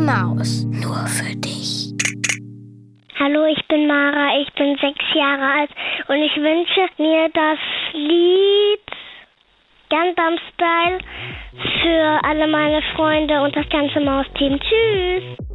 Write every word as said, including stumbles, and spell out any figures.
Maus. Nur für dich. Hallo, ich bin Mara, ich bin sechs Jahre alt und ich wünsche mir das Lied Gangnam Style für alle meine Freunde und das ganze Mausteam. Tschüss!